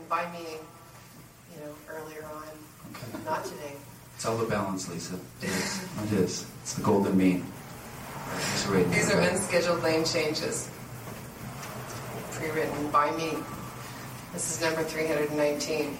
by meaning, earlier on. Okay. Not today. It's all the balance, Lisa. It is. It is. It's the golden mean. These are unscheduled lane changes. Pre-written by me. This is number 319.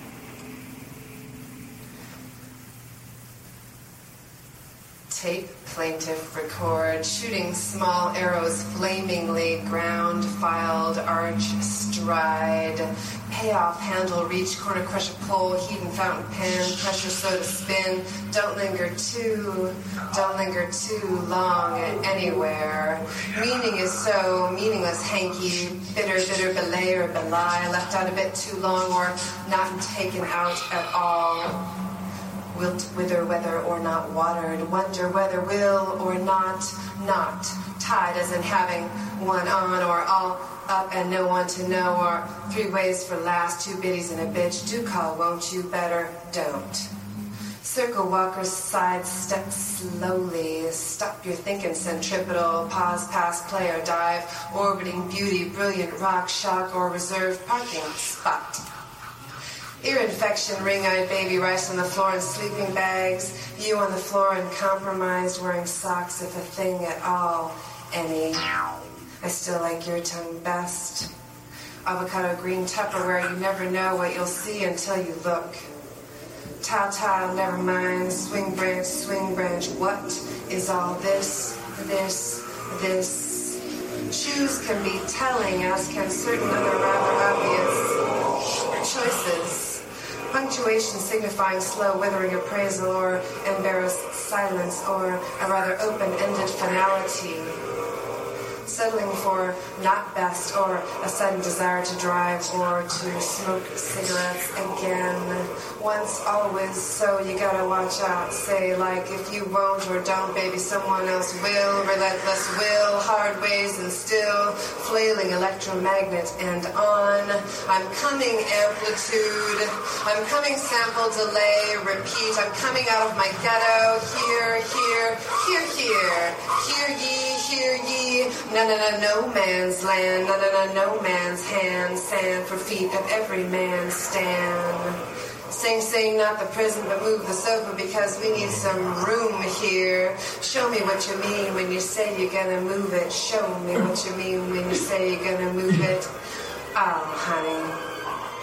Tape, plaintiff, record, shooting small arrows flamingly, ground, filed, arch, stride, payoff, handle, reach, corner, crush a pole, heat and fountain pen, pressure, soda, spin, don't linger too long anywhere. Meaning is so meaningless, hanky, bitter, belay or belie, left out a bit too long or not taken out at all. Wilt, wither, whether or not watered, wonder whether will or not, tied as in having one on or all up and no one to know, or three ways for last, two biddies and a bitch, do call, won't you, better, don't. Circle walkers, side step slowly, stop your thinking, centripetal, pause, pass, play or dive, orbiting beauty, brilliant rock, shock or reserved parking spot. Ear infection, ring-eyed baby, rice on the floor in sleeping bags, you on the floor and compromised, wearing socks if a thing at all, any. I still like your tongue best. Avocado green Tupperware, you never know what you'll see until you look. Ta-ta, never mind, swing branch, what is all this? Choose can be telling, as can certain other rather obvious choices. Punctuation signifying slow, withering appraisal or embarrassed silence or a rather open-ended finality. Settling for not best or a sudden desire to drive or to smoke cigarettes again. Once, always, so you gotta watch out. Say like if you won't or don't, baby, someone else will. Relentless will, hard ways and still. Flailing electromagnet and on. I'm coming amplitude. I'm coming sample delay, repeat. I'm coming out of my ghetto. Here. Hear ye. No man's land, no man's hand, sand for feet of every man stand. Sing, not the prison, but move the sofa because we need some room here. Show me what you mean when you say you're gonna move it. Show me what you mean when you say you're gonna move it. Oh, honey.